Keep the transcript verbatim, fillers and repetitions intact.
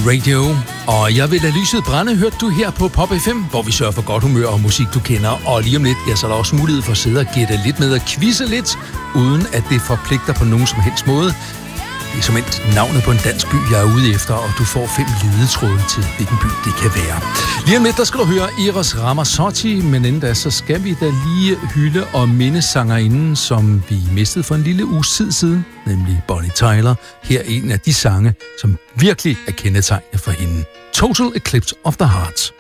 Radio, og jeg vil lade lyset brænde, hørte du her på Pop F M, hvor vi sørger for godt humør og musik, du kender. Og lige om lidt, ja, så er der også mulighed for at sidde og gætte lidt med og quizze lidt, uden at det forpligter på nogen som helst måde. Det er som endt navnet på en dansk by, jeg er ude efter, og du får fem ledetråde til, hvilken by det kan være. Lige om lidt, der skal du høre Eros Ramazzotti, men inden da, så skal vi da lige hylde og minde sangerinden, som vi mistede for en lille uges tid siden, nemlig Bonnie Tyler. Her er en af de sange, som virkelig er kendetegnet for hende. Total Eclipse of the Heart.